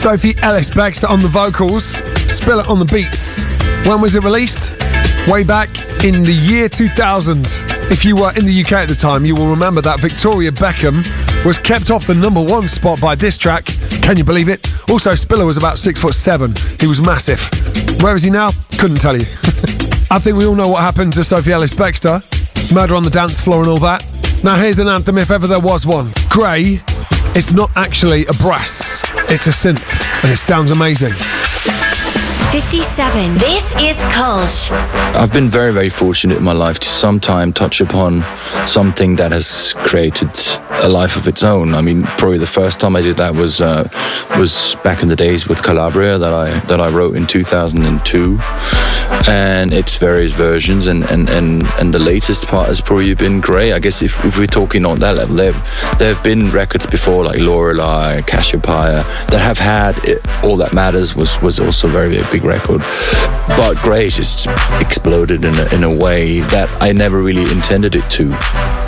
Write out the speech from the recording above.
Sophie Ellis-Bextor on the vocals, Spiller on the beats. When was it released? Way back in the year 2000. If you were in the UK at the time, you will remember that Victoria Beckham was kept off the number one spot by this track. Can you believe it? Also, Spiller was about 6'7". He was massive. Where is he now? Couldn't tell you. I think we all know what happened to Sophie Ellis-Bextor. Murder on the dance floor and all that. Now here's an anthem if ever there was one. Grey. It's not actually a brass. It's a synth. And it sounds amazing. 57. This is Kolsch. I've been very, very fortunate in my life to sometime touch upon something that has created a life of its own. I mean, probably the first time I did that was back in the days with Calabria that I wrote in 2002, and its various versions, and the latest part has probably been Grey. I guess if we're talking on that level, there have been records before like Lorelei, Cassiopeia that have had All That Matters was also very, very big record, but Grey just exploded in a way that I never really intended it to.